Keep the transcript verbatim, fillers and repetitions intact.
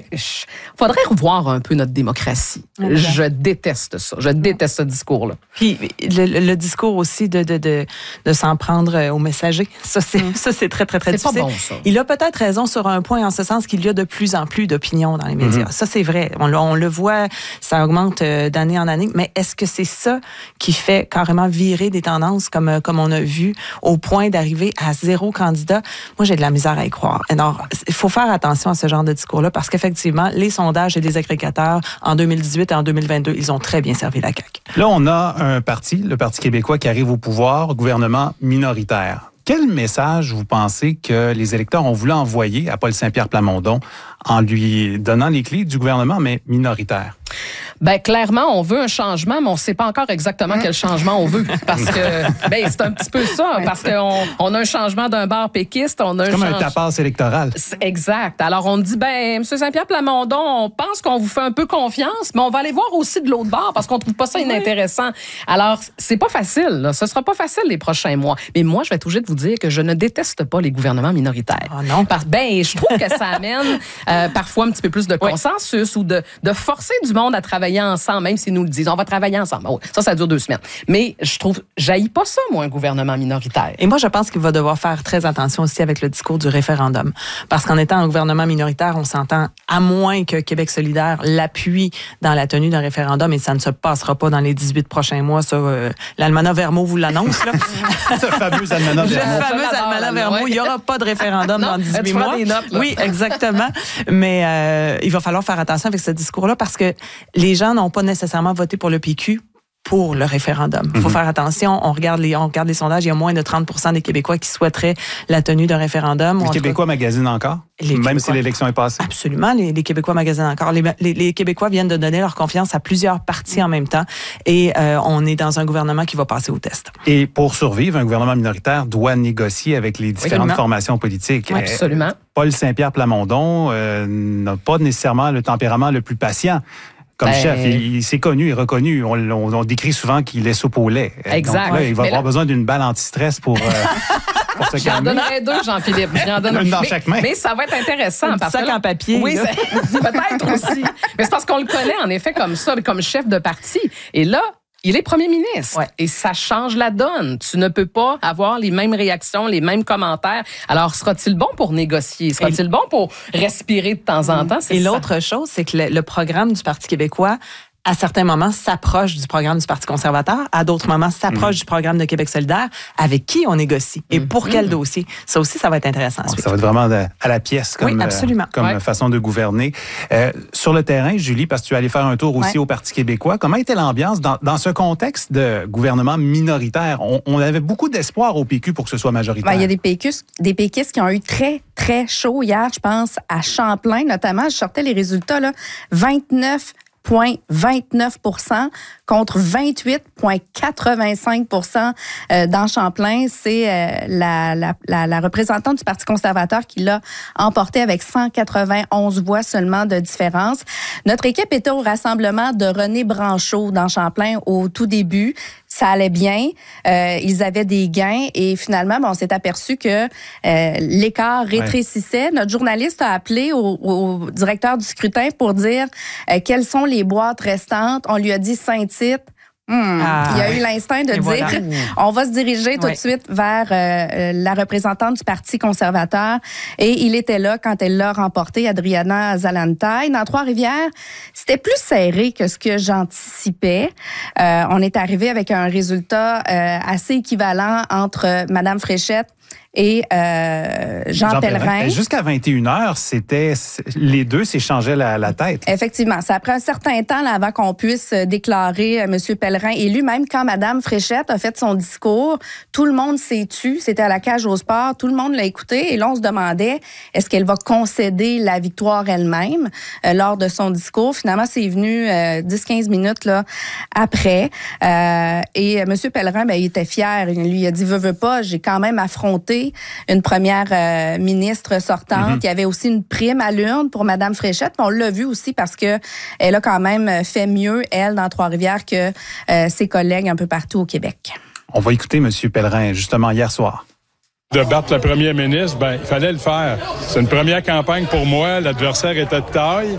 il faudrait revoir un peu notre démocratie. Okay. Je déteste ça. Je déteste ce discours-là. Puis le, le discours aussi de, de, de, de s'en prendre aux messagers, ça c'est, mm. ça, c'est très, très, très c'est difficile. Pas bon, ça. Il a peut-être raison sur un point, en ce sens qu'il y a de plus en plus d'opinions dans les médias. Mm-hmm. Ça, c'est vrai. On, on le voit, ça augmente d'année en année. Mais est-ce que c'est ça qui fait carrément virer des tendances comme, comme on a vu au point d'arriver à zéro candidat? Moi, j'ai de la misère à y croire. Alors, il faut faire attention à ce genre de discours-là parce qu'effectivement, les sondages et les agrégateurs en deux mille dix-huit et en deux mille vingt-deux, ils ont très bien servi la C A Q. Là, on a un parti, le Parti québécois, qui arrive au pouvoir, gouvernement minoritaire. Quel message vous pensez que les électeurs ont voulu envoyer à Paul Saint-Pierre Plamondon en lui donnant les clés du gouvernement, mais minoritaire? Ben clairement, on veut un changement, mais on ne sait pas encore exactement quel changement on veut. Parce que, ben c'est un petit peu ça. Parce qu'on on a un changement d'un bar péquiste. On a c'est un comme change... un tapas électoral. C'est exact. Alors, on dit, ben M. Saint-Pierre Plamondon, on pense qu'on vous fait un peu confiance, mais on va aller voir aussi de l'autre bar parce qu'on trouve pas ça inintéressant. Alors, c'est pas facile. Là. Ce sera pas facile les prochains mois. Mais moi, je vais être obligée de vous dire que je ne déteste pas les gouvernements minoritaires. Oh non. Parce, ben, je trouve que ça amène euh, parfois un petit peu plus de consensus oui. ou de, de forcer du monde à travailler ensemble, même s'ils nous le disent. On va travailler ensemble. Oh, ça, ça dure deux semaines. Mais je trouve, j'haïs pas ça, moi, un gouvernement minoritaire. Et moi, je pense qu'il va devoir faire très attention aussi avec le discours du référendum. Parce qu'en étant un gouvernement minoritaire, on s'entend, à moins que Québec solidaire l'appuie dans la tenue d'un référendum, et ça ne se passera pas dans les dix-huit prochains mois, ça, euh, l'Almanach Vermeau vous l'annonce, là. Ce fameux Almanach Vermeau. Le fameux Almanach Vermeau. Il n'y aura pas de référendum non, dans dix-huit mois. Des notes, oui, exactement. Mais euh, il va falloir faire attention avec ce discours-là parce que les gens n'ont pas nécessairement voté pour le P Q pour le référendum. Il faut mm-hmm. faire attention. On regarde, les, on regarde les sondages. Il y a moins de trente pour cent des Québécois qui souhaiteraient la tenue d'un référendum. Les Québécois magasinent encore? Les Même Québécois, si l'élection est passée? Absolument. Les, les Québécois magasinent encore. Les, les, les Québécois viennent de donner leur confiance à plusieurs partis en même temps. Et euh, on est dans un gouvernement qui va passer au test. Et pour survivre, un gouvernement minoritaire doit négocier avec les différentes Absolument. formations politiques. Oui, absolument. Paul Saint-Pierre Plamondon euh, n'a pas nécessairement le tempérament le plus patient. Comme ben, chef, il, il s'est connu et reconnu. On, on, on décrit souvent qu'il est soupe au lait. Exact. Donc là, il va mais avoir là... besoin d'une balle anti-stress pour, euh, pour se calmer. J'en donnerais deux, Jean-Philippe. J'en donnerais... Une dans mais, chaque main. Mais ça va être intéressant. Un parce sac que là, en papier. Oui, peut-être aussi. Mais c'est parce qu'on le connaît, en effet, comme ça, comme chef de parti. Et là, il est premier ministre ouais. et ça change la donne. Tu ne peux pas avoir les mêmes réactions, les mêmes commentaires. Alors, sera-t-il bon pour négocier? Sera-t-il et... bon pour respirer de temps en temps? C'est et ça. L'autre chose, c'est que le, le programme du Parti québécois à certains moments, s'approche du programme du Parti conservateur. À d'autres moments, s'approche mmh. du programme de Québec solidaire. Avec qui on négocie? Et pour mmh. quel dossier? Ça aussi, ça va être intéressant. Donc, ça va être vraiment de, à la pièce comme, oui, absolument. Euh, comme ouais. façon de gouverner. Euh, sur le terrain, Julie, parce que tu es allée faire un tour aussi ouais. au Parti québécois, comment était l'ambiance dans, dans ce contexte de gouvernement minoritaire? On, on avait beaucoup d'espoir au P Q pour que ce soit majoritaire. Ben, il y a des péquistes, des péquistes qui ont eu très, très chaud hier, je pense, à Champlain notamment. Je sortais les résultats, là, vingt-neuf virgule vingt-neuf pour cent contre vingt-huit virgule quatre-vingt-cinq pour cent dans Champlain. C'est la, la, la, la représentante du Parti conservateur qui l'a emporté avec cent quatre-vingt-onze voix seulement de différence. Notre équipe était au rassemblement de René Branchot dans Champlain au tout début. Ça allait bien, euh, ils avaient des gains et finalement, ben, on s'est aperçu que euh, l'écart rétrécissait. Ouais. Notre journaliste a appelé au, au directeur du scrutin pour dire euh, quelles sont les boîtes restantes. On lui a dit Saint-Tite. Hmm. Ah, il y a eu l'instinct de dire voilà. on va se diriger tout ouais. de suite vers euh, la représentante du Parti conservateur et il était là quand elle l'a remporté, Adriana Zalantaï. Dans Trois-Rivières, c'était plus serré que ce que j'anticipais. Euh, on est arrivé avec un résultat euh, assez équivalent entre Madame Fréchette et euh, Jean, Jean Pellerin. Pellerin. Jusqu'à vingt et une heures, c'était les deux s'échangeaient la, la tête. Effectivement, ça a pris un certain temps là, avant qu'on puisse déclarer euh, M. Pellerin élu. Même quand Mme Fréchette a fait son discours, tout le monde s'est tu. C'était à la cage au sport, tout le monde l'a écouté et là on se demandait est-ce qu'elle va concéder la victoire elle-même euh, lors de son discours. Finalement, c'est venu euh, dix à quinze minutes là après euh, et M. Pellerin, ben, il était fier. Il lui a dit veux veux pas, j'ai quand même affronté une première euh, ministre sortante. Mm-hmm. Il y avait aussi une prime à l'urne pour Mme Fréchette. On l'a vu aussi parce que elle a quand même fait mieux, elle, dans Trois-Rivières, que euh, ses collègues un peu partout au Québec. On va écouter M. Pellerin, justement, hier soir. De battre le premier ministre, ben, il fallait le faire. C'est une première campagne pour moi. L'adversaire était de taille.